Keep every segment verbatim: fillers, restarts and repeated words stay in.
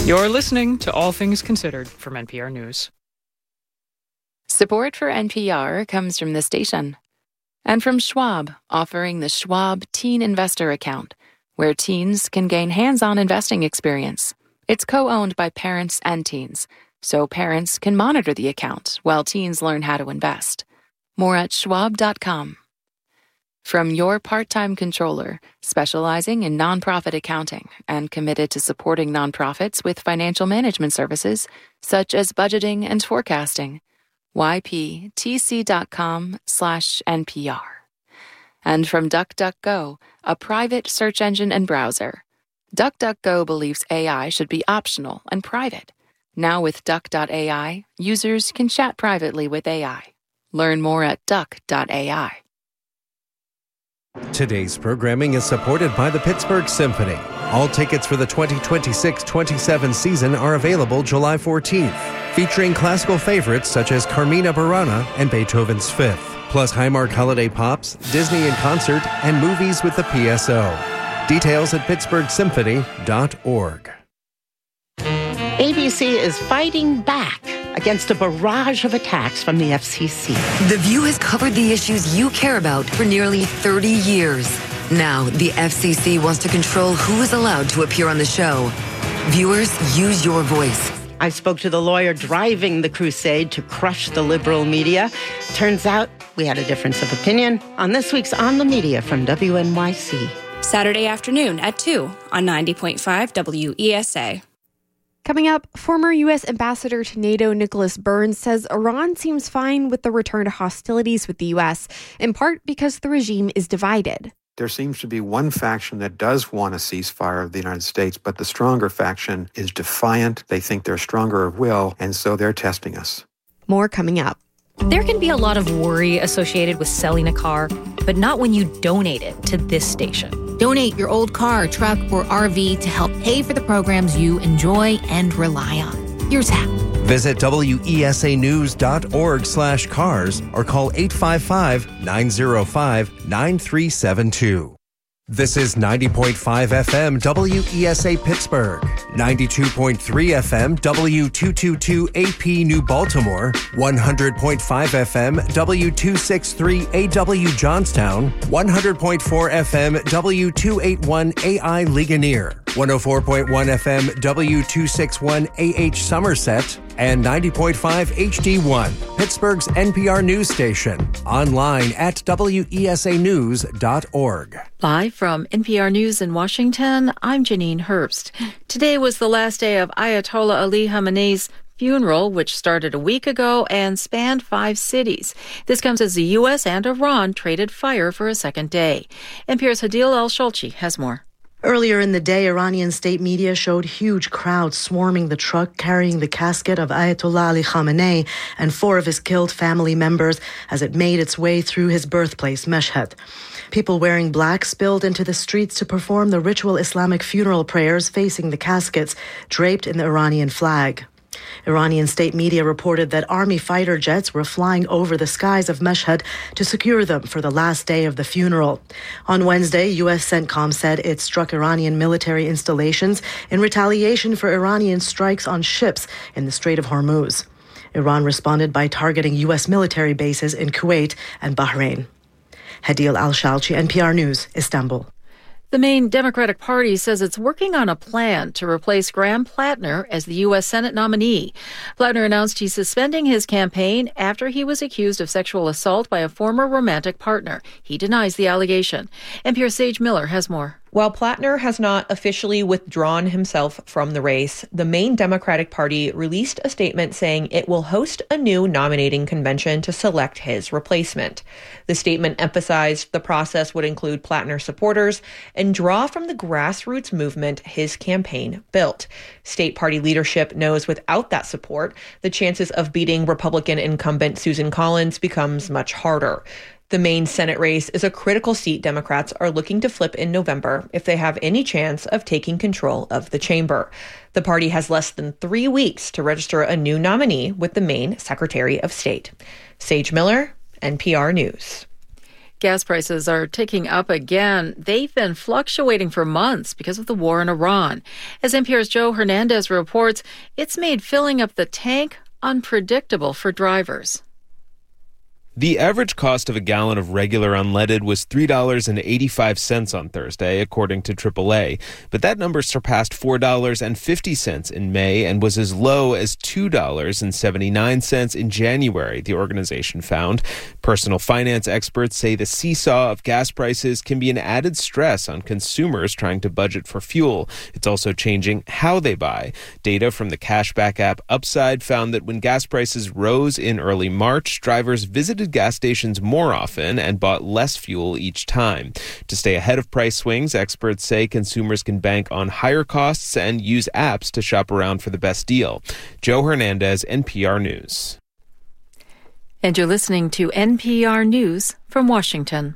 You're listening to All Things Considered from N P R News. Support for N P R comes from the station and from Schwab, offering the Schwab Teen Investor Account, where teens can gain hands-on investing experience. It's co-owned by parents and teens, so parents can monitor the account while teens learn how to invest. More at schwab dot com. From your part-time controller, specializing in nonprofit accounting and committed to supporting nonprofits with financial management services, such as budgeting and forecasting, Y P T C dot com slash N P R. And from DuckDuckGo, a private search engine and browser. DuckDuckGo believes A I should be optional and private. Now with Duck dot A I, users can chat privately with A I. Learn more at Duck dot A I. Today's programming is supported by the Pittsburgh Symphony. All tickets for the twenty twenty-six twenty-seven season are available July fourteenth, featuring classical favorites such as Carmina Burana and Beethoven's Fifth, plus Highmark Holiday Pops, Disney in Concert, and movies with the P S O. Details at pittsburgh symphony dot org. A B C is fighting back against a barrage of attacks from the F C C. The View has covered the issues you care about for nearly thirty years. Now, the F C C wants to control who is allowed to appear on the show. Viewers, use your voice. I spoke to the lawyer driving the crusade to crush the liberal media. Turns out we had a difference of opinion on this week's On the Media from W N Y C. Saturday afternoon at two on ninety point five W E S A. Coming up, former U S Ambassador to NATO Nicholas Burns says Iran seems fine with the return to hostilities with the U S, in part because the regime is divided. There seems to be one faction that does want a ceasefire of the United States, but the stronger faction is defiant. They think they're stronger of will, and so they're testing us. More coming up. There can be a lot of worry associated with selling a car, but not when you donate it to this station. Donate your old car, truck, or R V to help pay for the programs you enjoy and rely on. Here's how. Visit W E S A news dot org slash cars or call eight five five, nine zero five, nine three seven two. This is ninety point five F M W E S A Pittsburgh, ninety-two point three F M W two twenty-two A P New Baltimore, one hundred point five F M W two sixty-three A W Johnstown, one hundred point four F M W two eighty-one A I Ligonier, one oh four point one F M W two sixty-one A H Somerset, and ninety point five H D one, Pittsburgh's N P R news station. Online at W E S A news dot org. Live from N P R News in Washington, I'm Janine Herbst. Today was the last day of Ayatollah Ali Khamenei's funeral, which started a week ago and spanned five cities. This comes as the U S and Iran traded fire for a second day. N P R's Hadil Al-Sholchi has more. Earlier in the day, Iranian state media showed huge crowds swarming the truck carrying the casket of Ayatollah Ali Khamenei and four of his killed family members as it made its way through his birthplace, Mashhad. People wearing black spilled into the streets to perform the ritual Islamic funeral prayers facing the caskets draped in the Iranian flag. Iranian state media reported that army fighter jets were flying over the skies of Mashhad to secure them for the last day of the funeral. On Wednesday, U S CENTCOM said it struck Iranian military installations in retaliation for Iranian strikes on ships in the Strait of Hormuz. Iran responded by targeting U S military bases in Kuwait and Bahrain. Hadil Al-Sholchi, N P R News, Istanbul. The main Democratic Party says it's working on a plan to replace Graham Plattner as the U S Senate nominee. Plattner announced he's suspending his campaign after he was accused of sexual assault by a former romantic partner. He denies the allegation. N P R's Sage Miller has more. While Plattner has not officially withdrawn himself from the race, the main Democratic Party released a statement saying it will host a new nominating convention to select his replacement. The statement emphasized the process would include Plattner supporters and draw from the grassroots movement his campaign built. State party leadership knows without that support, the chances of beating Republican incumbent Susan Collins becomes much harder. The main Senate race is a critical seat Democrats are looking to flip in November if they have any chance of taking control of the chamber. The party has less than three weeks to register a new nominee with the Maine Secretary of State. Sage Miller, N P R News. Gas prices are ticking up again. They've been fluctuating for months because of the war in Iran. As N P R's Joe Hernandez reports, it's made filling up the tank unpredictable for drivers. The average cost of a gallon of regular unleaded was three dollars and eighty-five cents on Thursday, according to triple A. But that number surpassed four dollars and fifty cents in May and was as low as two dollars and seventy-nine cents in January, the organization found. Personal finance experts say the seesaw of gas prices can be an added stress on consumers trying to budget for fuel. It's also changing how they buy. Data from the cashback app Upside found that when gas prices rose in early March, drivers visited gas stations more often and bought less fuel each time. To stay ahead of price swings, experts say consumers can bank on higher costs and use apps to shop around for the best deal. Joe Hernandez, N P R News. And you're listening to N P R News from Washington.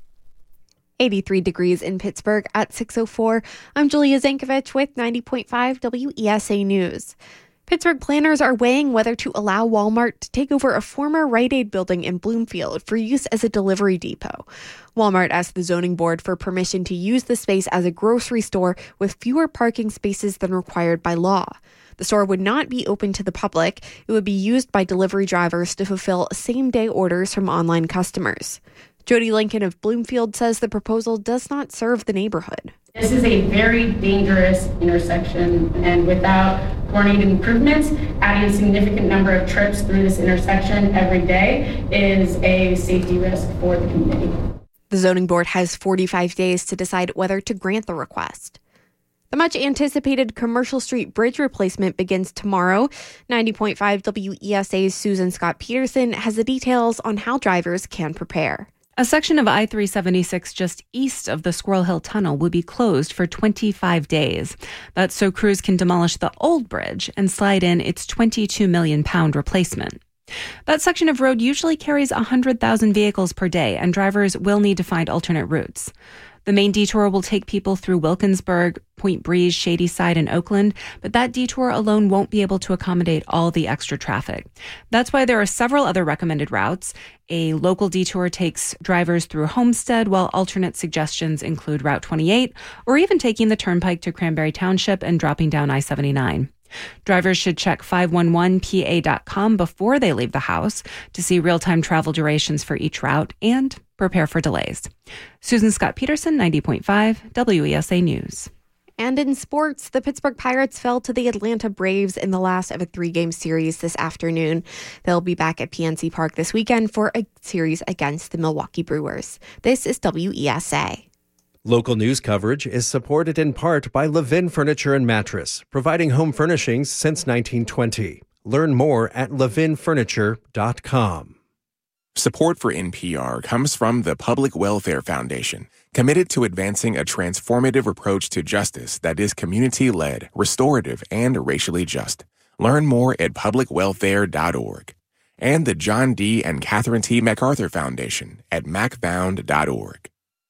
eighty-three degrees in Pittsburgh at six oh four. I'm Julia Zankovich with ninety point five W E S A News. Pittsburgh planners are weighing whether to allow Walmart to take over a former Rite Aid building in Bloomfield for use as a delivery depot. Walmart asked the zoning board for permission to use the space as a grocery store with fewer parking spaces than required by law. The store would not be open to the public. It would be used by delivery drivers to fulfill same-day orders from online customers. Jody Lincoln of Bloomfield says the proposal does not serve the neighborhood. This is a very dangerous intersection, and without coordinated improvements, adding a significant number of trips through this intersection every day is a safety risk for the community. The zoning board has forty-five days to decide whether to grant the request. The much-anticipated Commercial Street Bridge replacement begins tomorrow. ninety point five W E S A's Susan Scott Peterson has the details on how drivers can prepare. A section of I three seventy-six just east of the Squirrel Hill Tunnel will be closed for twenty-five days. That's so crews can demolish the old bridge and slide in its twenty-two million pound replacement. That section of road usually carries one hundred thousand vehicles per day, and drivers will need to find alternate routes. The main detour will take people through Wilkinsburg, Point Breeze, Shadyside, and Oakland, but that detour alone won't be able to accommodate all the extra traffic. That's why there are several other recommended routes. A local detour takes drivers through Homestead, while alternate suggestions include Route twenty-eight, or even taking the Turnpike to Cranberry Township and dropping down I seventy-nine. Drivers should check five one one P A dot com before they leave the house to see real-time travel durations for each route and prepare for delays. Susan Scott Peterson, ninety point five W E S A News. And in sports, the Pittsburgh Pirates fell to the Atlanta Braves in the last of a three-game series this afternoon. They'll be back at P N C Park this weekend for a series against the Milwaukee Brewers. This is W E S A. Local news coverage is supported in part by Levin Furniture and Mattress, providing home furnishings since nineteen twenty. Learn more at levin furniture dot com. Support for N P R comes from the Public Welfare Foundation, committed to advancing a transformative approach to justice that is community-led, restorative, and racially just. Learn more at public welfare dot org. And the John D. and Catherine T. MacArthur Foundation at mac found dot org.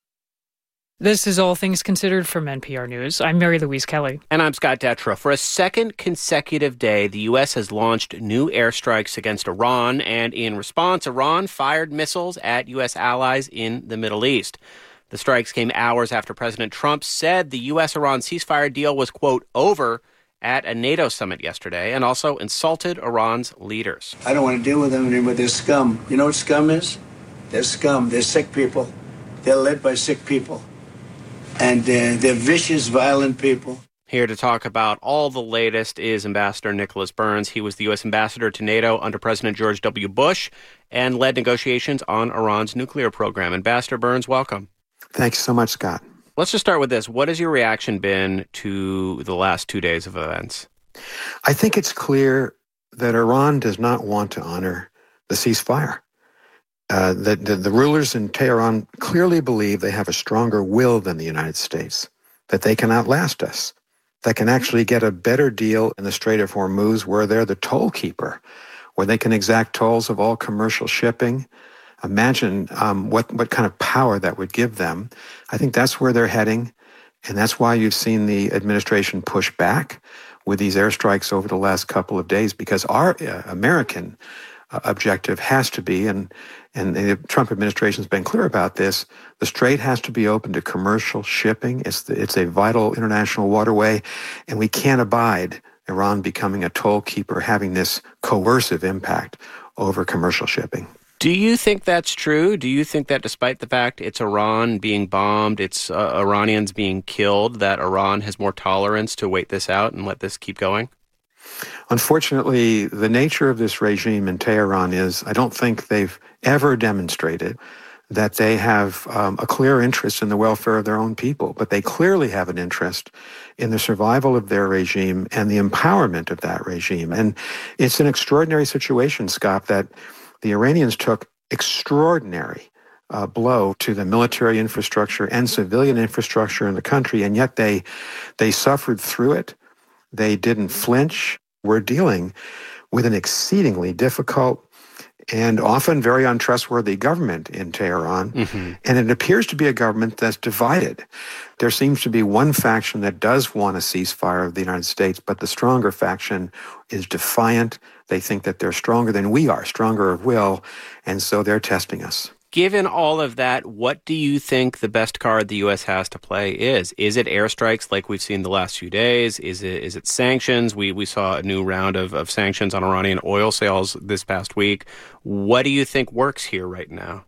This is All Things Considered from N P R News. I'm Mary Louise Kelly. And I'm Scott Detrow. For a second consecutive day, the U S has launched new airstrikes against Iran, and in response, Iran fired missiles at U S allies in the Middle East. The strikes came hours after President Trump said the U S-Iran ceasefire deal was, quote, over at a NATO summit yesterday, and also insulted Iran's leaders. I don't want to deal with them anymore. They're scum. You know what scum is? They're scum. They're sick people. They're led by sick people. And uh, they're vicious, violent people. Here to talk about all the latest is Ambassador Nicholas Burns. He was the U S ambassador to NATO under President George W. Bush and led negotiations on Iran's nuclear program. Ambassador Burns, welcome. Thanks so much, Scott. Let's just start with this. What has your reaction been to the last two days of events? I think it's clear that Iran does not want to honor the ceasefire. Uh, the, the, the rulers in Tehran clearly believe they have a stronger will than the United States, that they can outlast us, that can actually get a better deal in the Strait of Hormuz, where they're the toll keeper, where they can exact tolls of all commercial shipping. Imagine um, what, what kind of power that would give them. I think that's where they're heading, and that's why you've seen the administration push back with these airstrikes over the last couple of days, because our uh, American uh, objective has to be, and, and the Trump administration has been clear about this, the strait has to be open to commercial shipping. It's, the, it's a vital international waterway, and we can't abide Iran becoming a toll keeper, having this coercive impact over commercial shipping. Do you think that's true? Do you think that despite the fact it's Iran being bombed, it's uh, Iranians being killed, that Iran has more tolerance to wait this out and let this keep going? Unfortunately, the nature of this regime in Tehran is, I don't think they've ever demonstrated that they have um, a clear interest in the welfare of their own people, but they clearly have an interest in the survival of their regime and the empowerment of that regime. And it's an extraordinary situation, Scott, that the Iranians took extraordinary uh, blow to the military infrastructure and civilian infrastructure in the country, and yet they they suffered through it. They didn't flinch. We're dealing with an exceedingly difficult and often very untrustworthy government in Tehran, mm-hmm. and it appears to be a government that's divided. There seems to be one faction that does want a ceasefire of the United States, but the stronger faction is defiant. They think that they're stronger than we are, stronger of will, and so they're testing us. Given all of that, what do you think the best card the U S has to play is? Is it airstrikes like we've seen the last few days? Is it is it sanctions? We we saw a new round of, of sanctions on Iranian oil sales this past week. What do you think works here right now?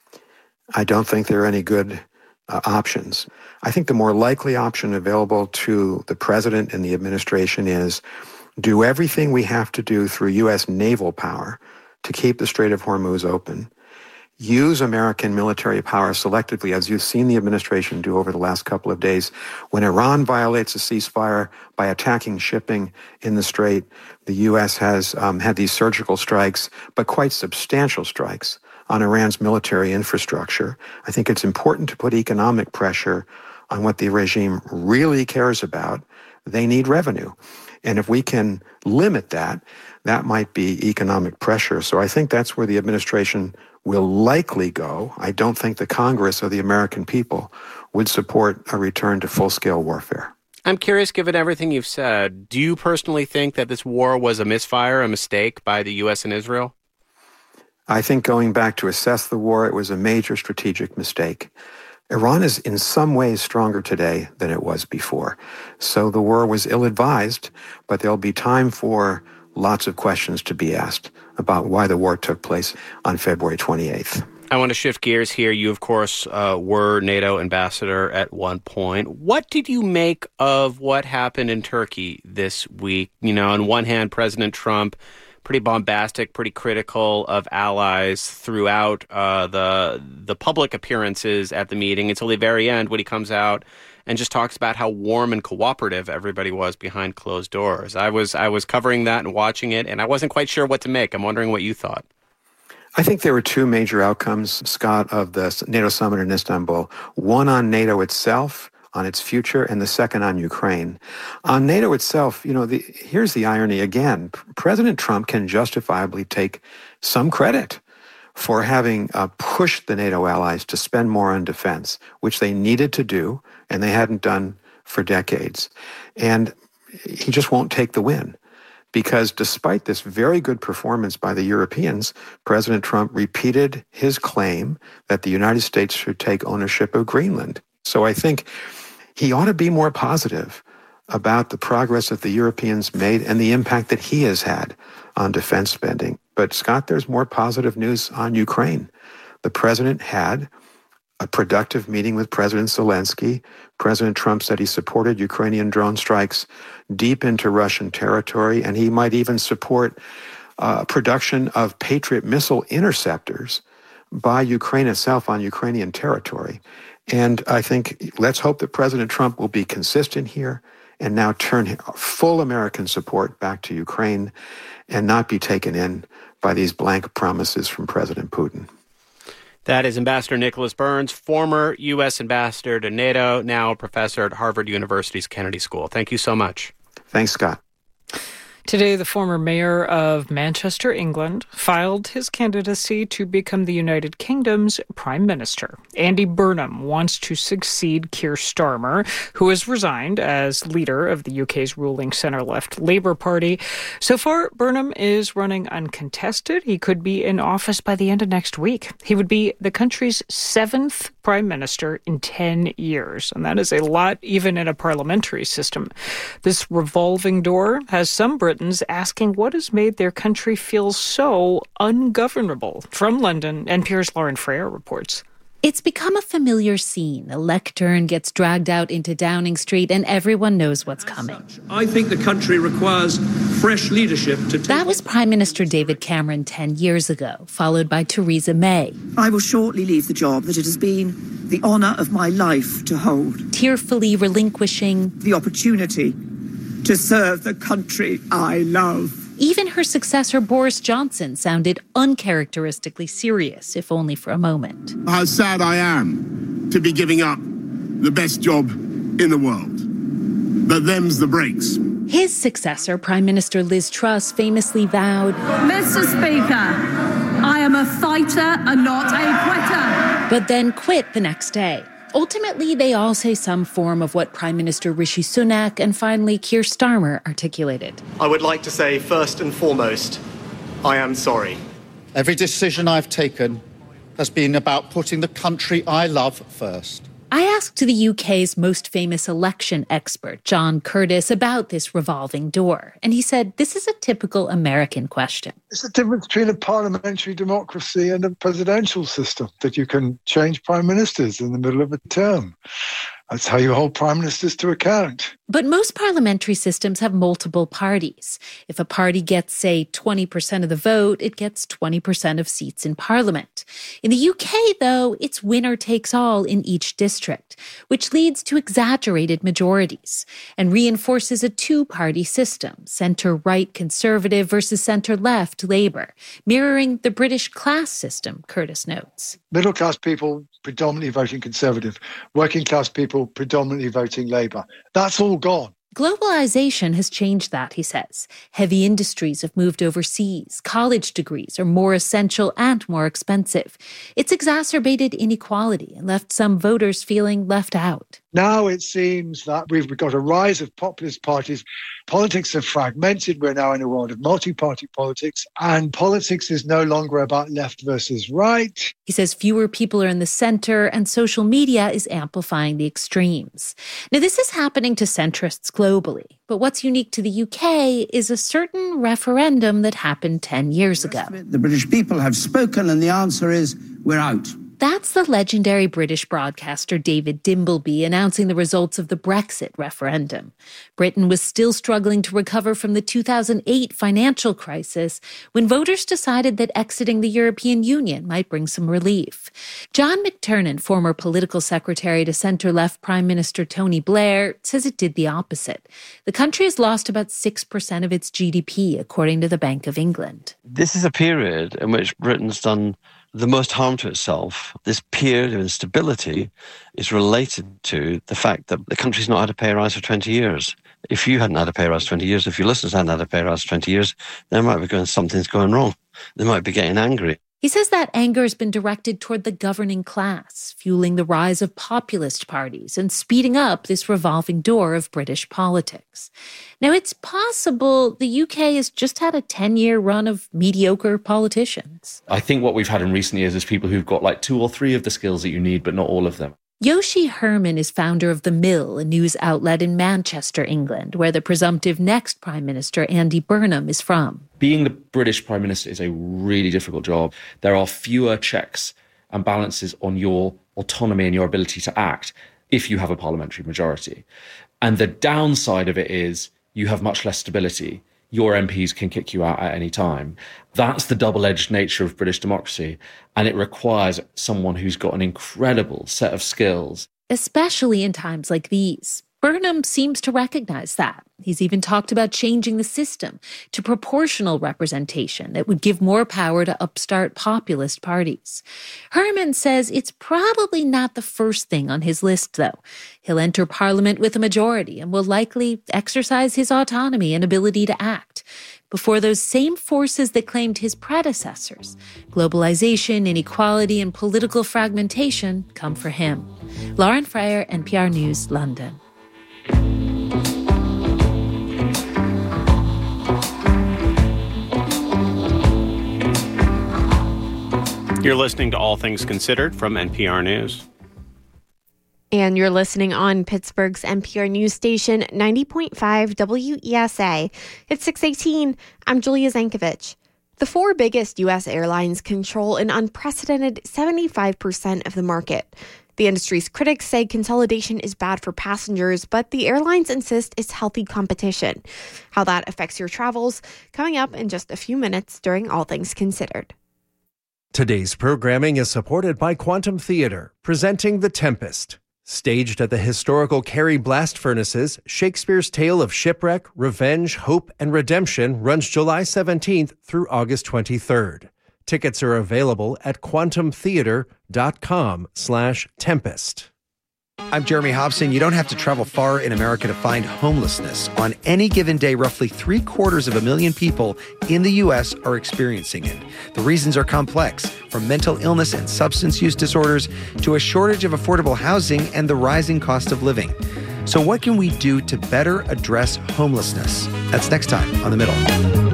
I don't think there are any good uh, options. I think the more likely option available to the president and the administration is do everything we have to do through U S naval power to keep the Strait of Hormuz open. Use American military power selectively, as you've seen the administration do over the last couple of days. When Iran violates a ceasefire by attacking shipping in the Strait, the U S has um, had these surgical strikes, but quite substantial strikes on Iran's military infrastructure. I think it's important to put economic pressure on what the regime really cares about. They need revenue. And if we can limit that, that might be economic pressure. So I think that's where the administration will likely go. I don't think the Congress or the American people would support a return to full-scale warfare. I'm curious, given everything you've said, do you personally think that this war was a misfire, a mistake by the U S and Israel? I think going back to assess the war, it was a major strategic mistake. Iran is in some ways stronger today than it was before. So the war was ill-advised, but there'll be time for lots of questions to be asked about why the war took place on February twenty-eighth. I want to shift gears here. You, of course, uh, were NATO ambassador at one point. What did you make of what happened in Turkey this week? You know, on one hand, President Trump, pretty bombastic, pretty critical of allies throughout uh, the the public appearances at the meeting until the very end when he comes out and just talks about how warm and cooperative everybody was behind closed doors. I was I was covering that and watching it, and I wasn't quite sure what to make. I'm wondering what you thought. I think there were two major outcomes, Scott, of the NATO summit in Istanbul. One on NATO itself, on its future, and the second on Ukraine. On NATO itself, you know, the, here's the irony again. President Trump can justifiably take some credit for having uh, pushed the NATO allies to spend more on defense, which they needed to do, and they hadn't done for decades. And he just won't take the win. Because despite this very good performance by the Europeans, President Trump repeated his claim that the United States should take ownership of Greenland. So I think he ought to be more positive about the progress that the Europeans made and the impact that he has had on defense spending. But Scott, there's more positive news on Ukraine. The president had a productive meeting with President Zelensky. President Trump said he supported Ukrainian drone strikes deep into Russian territory, and he might even support uh, production of Patriot missile interceptors by Ukraine itself on Ukrainian territory. And I think let's hope that President Trump will be consistent here and now turn full American support back to Ukraine and not be taken in by these blank promises from President Putin. That is Ambassador Nicholas Burns, former U S ambassador to NATO, now a professor at Harvard University's Kennedy School. Thank you so much. Thanks, Scott. Today, the former mayor of Manchester, England, filed his candidacy to become the United Kingdom's prime minister. Andy Burnham wants to succeed Keir Starmer, who has resigned as leader of the U K's ruling centre-left Labour Party. So far, Burnham is running uncontested. He could be in office by the end of next week. He would be the country's seventh prime minister in ten years, and that is a lot even in a parliamentary system. This revolving door has some Britons asking what has made their country feel so ungovernable. From London, N P R's Lauren Freire reports. It's become a familiar scene. A lectern gets dragged out into Downing Street and everyone knows what's coming. I think the country requires fresh leadership to take... That was Prime Minister David Cameron ten years ago, followed by Theresa May. I will shortly leave the job that it has been the honour of my life to hold. Tearfully relinquishing the opportunity to serve the country I love. Even her successor, Boris Johnson, sounded uncharacteristically serious, if only for a moment. How sad I am to be giving up the best job in the world. But them's the breaks. His successor, Prime Minister Liz Truss, famously vowed, Mister Speaker, I am a fighter and not a quitter. But then quit the next day. Ultimately, they all say some form of what Prime Minister Rishi Sunak and finally Keir Starmer articulated. I would like to say, first and foremost, I am sorry. Every decision I've taken has been about putting the country I love first. I asked the U K's most famous election expert, John Curtis, about this revolving door. And he said, this is a typical American question. It's the difference between a parliamentary democracy and a presidential system, that you can change prime ministers in the middle of a term. That's how you hold prime ministers to account. But most parliamentary systems have multiple parties. If a party gets, say, twenty percent of the vote, it gets twenty percent of seats in parliament. In the U K, though, it's winner takes all in each district, which leads to exaggerated majorities and reinforces a two-party system, centre-right Conservative versus centre-left Labour, mirroring the British class system, Curtis notes. Middle-class people predominantly voting Conservative, working-class people predominantly voting Labour. That's all gone. Globalization has changed that, he says. Heavy industries have moved overseas. College degrees are more essential and more expensive. It's exacerbated inequality and left some voters feeling left out. Now it seems that we've got a rise of populist parties. Politics have fragmented. We're now in a world of multi-party politics, and politics is no longer about left versus right. He says fewer people are in the center, and social media is amplifying the extremes. Now, this is happening to centrists globally, but what's unique to the U K is a certain referendum that happened ten years ago. The British people have spoken, and the answer is we're out. That's the legendary British broadcaster David Dimbleby announcing the results of the Brexit referendum. Britain was still struggling to recover from the two thousand eight financial crisis when voters decided that exiting the European Union might bring some relief. John McTernan, former political secretary to centre-left Prime Minister Tony Blair, says it did the opposite. The country has lost about six percent of its G D P, according to the Bank of England. This is a period in which Britain's done the most harm to itself. This period of instability is related to the fact that the country's not had a pay rise for twenty years. If you hadn't had a pay rise for twenty years, if your listeners hadn't had a pay rise for twenty years, they might be going, something's going wrong. They might be getting angry. He says that anger has been directed toward the governing class, fueling the rise of populist parties and speeding up this revolving door of British politics. Now, it's possible the U K has just had a ten-year run of mediocre politicians. I think what we've had in recent years is people who've got like two or three of the skills that you need, but not all of them. Yoshi Herman is founder of The Mill, a news outlet in Manchester, England, where the presumptive next Prime Minister, Andy Burnham, is from. Being the British Prime Minister is a really difficult job. There are fewer checks and balances on your autonomy and your ability to act if you have a parliamentary majority. And the downside of it is you have much less stability. Your M Ps can kick you out at any time. That's the double-edged nature of British democracy, and it requires someone who's got an incredible set of skills. Especially in times like these. Burnham seems to recognize that. He's even talked about changing the system to proportional representation that would give more power to upstart populist parties. Herman says it's probably not the first thing on his list, though. He'll enter Parliament with a majority and will likely exercise his autonomy and ability to act. before those same forces that claimed his predecessors, globalization, inequality, and political fragmentation, come for him. Lauren Fryer, N P R News, London. You're listening to All Things Considered from N P R News. And you're listening on Pittsburgh's N P R News station, ninety point five W E S A. It's six eighteen. I'm Julia Zankovich. The four biggest U S airlines control an unprecedented seventy-five percent of the market. The industry's critics say consolidation is bad for passengers, but the airlines insist it's healthy competition. How that affects your travels, coming up in just a few minutes during All Things Considered. Today's programming is supported by Quantum Theater, presenting The Tempest. Staged at the historical Carey Blast Furnaces, Shakespeare's tale of shipwreck, revenge, hope, and redemption runs July seventeenth through August twenty-third. Tickets are available at quantumtheater.com slash tempest. I'm Jeremy Hobson. You don't have to travel far in America to find homelessness. On any given day, roughly three quarters of a million people in the U S are experiencing it. The reasons are complex, from mental illness and substance use disorders to a shortage of affordable housing and the rising cost of living. So what can we do to better address homelessness? That's next time on The Middle.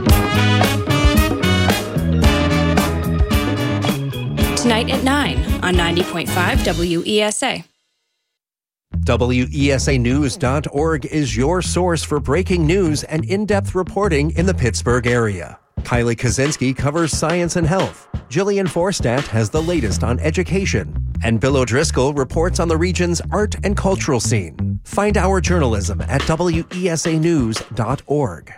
Tonight at nine on ninety point five W E S A. W E S A News dot org is your source for breaking news and in-depth reporting in the Pittsburgh area. Kylie Kaczynski covers science and health. Jillian Forstat has the latest on education. And Bill O'Driscoll reports on the region's art and cultural scene. Find our journalism at W E S A News dot org.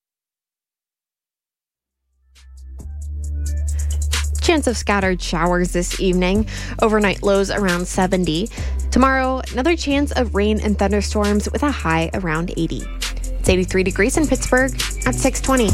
Chance of scattered showers this evening. Overnight lows around seventy. Tomorrow, another chance of rain and thunderstorms with a high around eighty. It's eighty-three degrees in Pittsburgh at six twenty.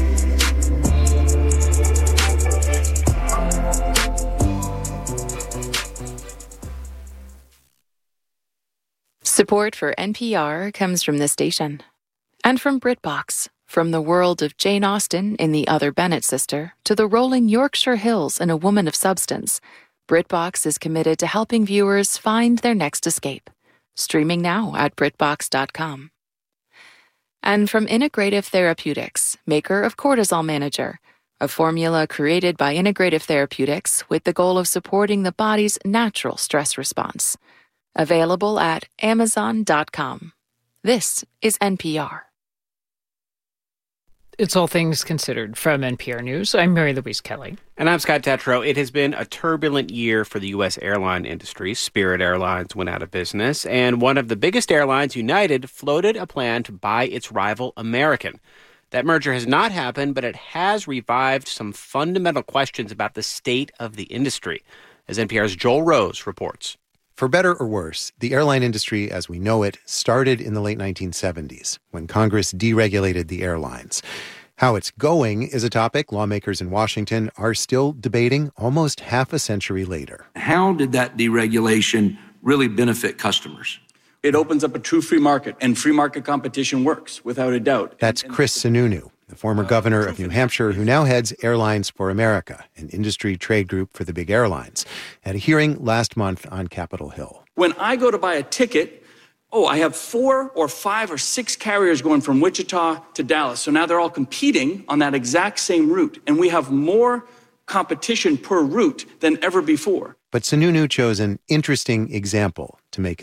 Support for N P R comes from this station and from BritBox. From the world of Jane Austen in The Other Bennet Sister to the rolling Yorkshire Hills in A Woman of Substance, BritBox is committed to helping viewers find their next escape. Streaming now at BritBox dot com. And from Integrative Therapeutics, maker of Cortisol Manager, a formula created by Integrative Therapeutics with the goal of supporting the body's natural stress response. Available at Amazon dot com. This is N P R. It's All Things Considered from N P R News. I'm Mary Louise Kelly. And I'm Scott Tetro. It has been a turbulent year for the U S airline industry. Spirit Airlines went out of business, and one of the biggest airlines, United, floated a plan to buy its rival, American. That merger has not happened, but it has revived some fundamental questions about the state of the industry, as N P R's Joel Rose reports. For better or worse, the airline industry as we know it started in the late nineteen seventies, when Congress deregulated the airlines. How it's going is a topic lawmakers in Washington are still debating almost half a century later. How did that deregulation really benefit customers? It opens up a true free market, and free market competition works, without a doubt. That's Chris Sununu, the former governor of New Hampshire, who now heads Airlines for America, an industry trade group for the big airlines, at a hearing last month on Capitol Hill. When I go to buy a ticket, oh, I have four or five or six carriers going from Wichita to Dallas. So now they're all competing on that exact same route, and we have more competition per route than ever before. But Sununu chose an interesting example to make